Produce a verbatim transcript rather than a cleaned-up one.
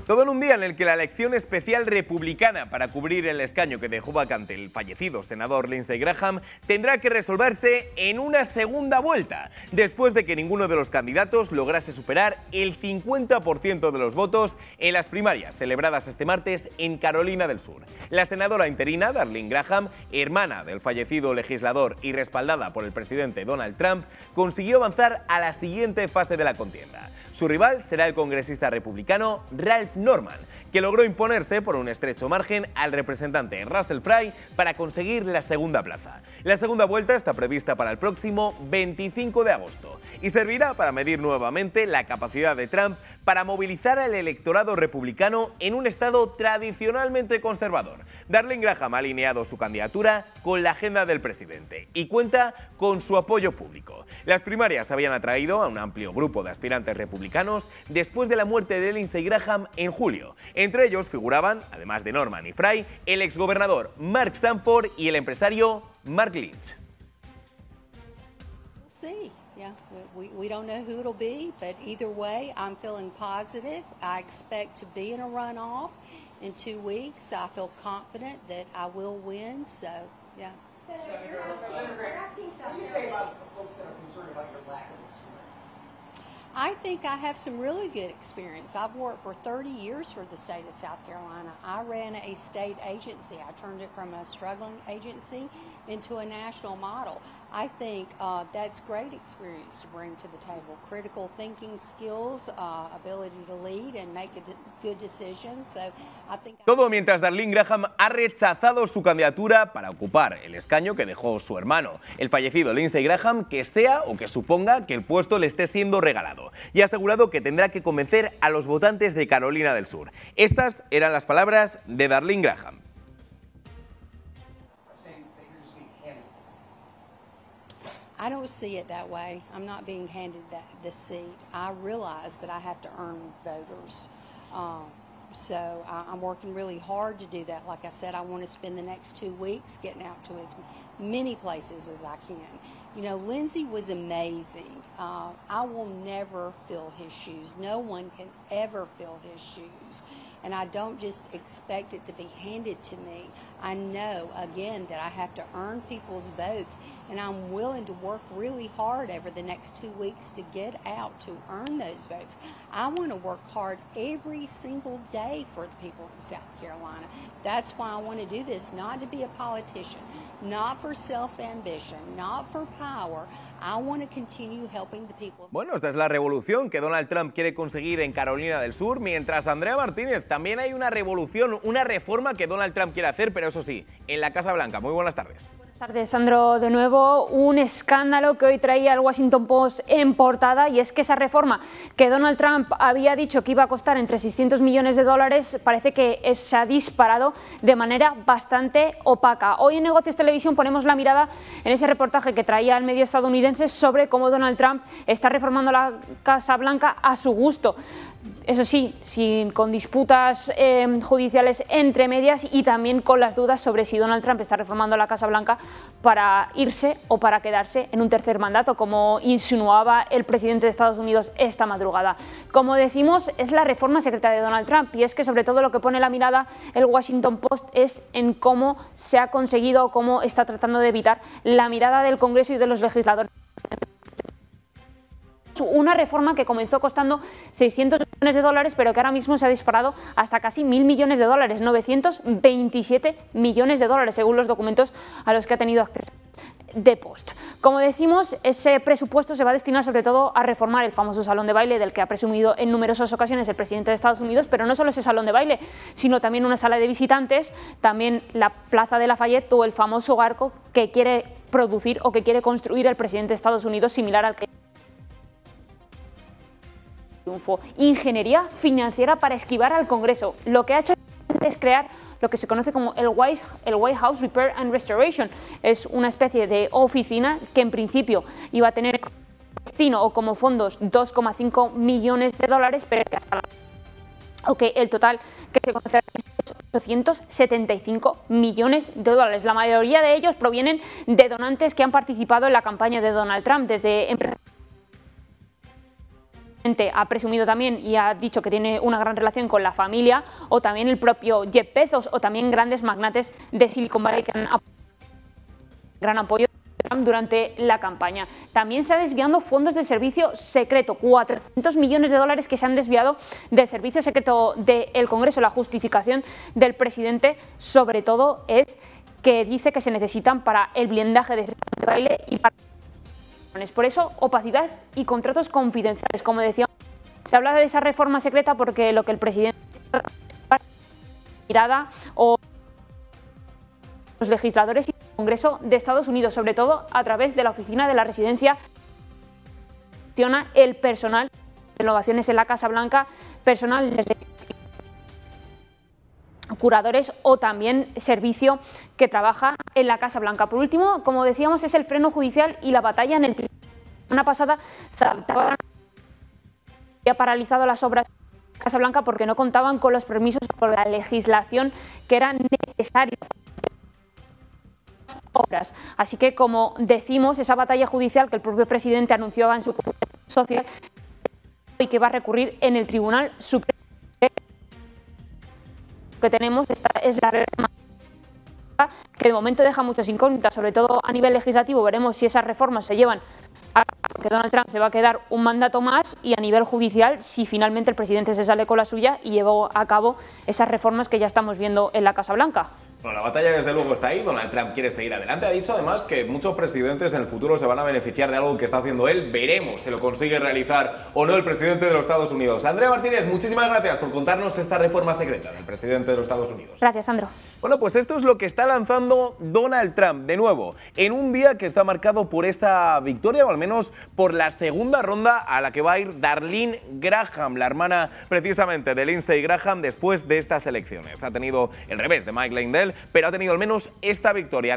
Todo en un día en el que la elección especial republicana para cubrir el escaño que dejó vacante el fallecido senador Lindsey Graham tendrá que resolverse en una segunda vuelta, después de que ninguno de los candidatos lograse superar el cincuenta por ciento de los votos en las primarias celebradas este martes en Carolina del Sur. La senadora interina, Darlene Graham, hermana del fallecido legislador y respaldada por el presidente Donald Trump, consiguió avanzar a la siguiente fase de la contienda. Su rival será el congresista republicano Ralph Norman, que logró imponerse por un estrecho margen al representante Russell Fry para conseguir la segunda plaza. La segunda vuelta está prevista para el próximo veinticinco de agosto y servirá para medir nuevamente la capacidad de Trump para movilizar al electorado republicano en un estado tradicionalmente conservador. Darlene Graham ha alineado su candidatura con la agenda del presidente y cuenta con su apoyo público. Las primarias habían atraído a un amplio grupo de aspirantes republicanos después de la muerte de Lindsey Graham en julio. Entre ellos figuraban, además de Norman y Fry, el exgobernador Mark Sanford y el empresario Mark Lynch. See, yeah, we, we don't know who it'll be, but either way, I'm feeling positive. I expect to be in a runoff in two weeks. I feel confident that I will win, so, yeah. Senator, Senator, what do you say about the folks that are concerned about your lack of experience? I think I have some really good experience. I've worked for thirty years for the state of South Carolina. I ran a state agency. I turned it from a struggling agency into a national model. I think uh, that's great experience to bring to the table. Critical thinking skills, uh, ability to lead and make good decisions. So I think Todo mientras Darlene Graham ha rechazado su candidatura para ocupar el escaño que dejó su hermano, el fallecido Lindsey Graham, que sea o que suponga que el puesto le esté siendo regalado, y ha asegurado que tendrá que convencer a los votantes de Carolina del Sur. Estas eran las palabras de Darlene Graham. I don't see it that way. I'm not being handed that this seat. I realize that I have to earn voters. Um, so I, I'm working really hard to do that. Like I said, I want to spend the next two weeks getting out to as many places as I can. You know, Lindsey was amazing. Uh, I will never fill his shoes. No one can ever fill his shoes. And I don't just expect it to be handed to me. I know, again, that I have to earn people's votes, and I'm willing to work really hard over the next two weeks to get out to earn those votes. I want to work hard every single day for the people in South Carolina. That's why I want to do this, not to be a politician, not for self-ambition, not for power. I want to continue helping the people. Bueno, esta es la revolución que Donald Trump quiere conseguir en Carolina del Sur, mientras Andrea Martínez, también hay una revolución, una reforma que Donald Trump quiere hacer, pero eso sí, en la Casa Blanca. Muy buenas tardes. Buenas tardes, Sandro. De nuevo, un escándalo que hoy traía el Washington Post en portada, y es que esa reforma que Donald Trump había dicho que iba a costar entre seiscientos millones de dólares parece que se ha disparado de manera bastante opaca. Hoy en Negocios Televisión ponemos la mirada en ese reportaje que traía el medio estadounidense sobre cómo Donald Trump está reformando la Casa Blanca a su gusto. Eso sí, sin, con disputas eh, judiciales entre medias, y también con las dudas sobre si Donald Trump está reformando la Casa Blanca para irse o para quedarse en un tercer mandato, como insinuaba el presidente de Estados Unidos esta madrugada. Como decimos, es la reforma secreta de Donald Trump, y es que sobre todo lo que pone la mirada el Washington Post es en cómo se ha conseguido o cómo está tratando de evitar la mirada del Congreso y de los legisladores. Una reforma que comenzó costando seiscientos millones de dólares, pero que ahora mismo se ha disparado hasta casi mil millones de dólares, novecientos veintisiete millones de dólares, según los documentos a los que ha tenido acceso de Post. Como decimos, ese presupuesto se va a destinar sobre todo a reformar el famoso salón de baile del que ha presumido en numerosas ocasiones el presidente de Estados Unidos, pero no solo ese salón de baile, sino también una sala de visitantes, también la Plaza de Lafayette o el famoso barco que quiere producir o que quiere construir el presidente de Estados Unidos, similar al que triunfo. Ingeniería financiera para esquivar al Congreso. Lo que ha hecho es crear lo que se conoce como el White, el White House Repair and Restoration. Es una especie de oficina que en principio iba a tener como destino o como fondos dos coma cinco millones de dólares, pero que hasta la... Okay, el total que se conoce es ochocientos setenta y cinco millones de dólares. La mayoría de ellos provienen de donantes que han participado en la campaña de Donald Trump, desde empresarios ha presumido también y ha dicho que tiene una gran relación con la familia, o también el propio Jeff Bezos, o también grandes magnates de Silicon Valley que han gran apoyo durante la campaña. También se han desviado fondos del servicio secreto, cuatrocientos millones de dólares que se han desviado del servicio secreto del Congreso. La justificación del presidente, sobre todo, es que dice que se necesitan para el blindaje de ese baile y para... Por eso, opacidad y contratos confidenciales. Como decía, se habla de esa reforma secreta porque lo que el presidente mirada o los legisladores y el Congreso de Estados Unidos, sobre todo a través de la oficina de la residencia, gestiona el personal, renovaciones en la Casa Blanca, personal desde curadores o también servicio que trabaja en la Casa Blanca. Por último, como decíamos, es el freno judicial y la batalla en el tribunal. La semana pasada se había paralizado las obras de la Casa Blanca porque no contaban con los permisos o con la legislación que era necesaria para las obras. Así que, como decimos, esa batalla judicial que el propio presidente anunciaba en su comunicación social y que va a recurrir en el Tribunal Supremo que tenemos, esta es la reforma que de momento deja muchas incógnitas, sobre todo a nivel legislativo. Veremos si esas reformas se llevan a que Donald Trump se va a quedar un mandato más, y a nivel judicial si finalmente el presidente se sale con la suya y llevó a cabo esas reformas que ya estamos viendo en la Casa Blanca. Bueno, la batalla desde luego está ahí. Donald Trump quiere seguir adelante. Ha dicho además que muchos presidentes en el futuro se van a beneficiar de algo que está haciendo él. Veremos si lo consigue realizar o no el presidente de los Estados Unidos. Andrea Martínez, muchísimas gracias por contarnos esta reforma secreta del presidente de los Estados Unidos. Gracias, Sandro. Bueno, pues esto es lo que está lanzando Donald Trump, de nuevo, en un día que está marcado por esta victoria, o al menos por la segunda ronda a la que va a ir Darlene Graham, la hermana precisamente de Lindsey Graham, después de estas elecciones. Ha tenido el revés de Mike Lindell, pero ha tenido al menos esta victoria.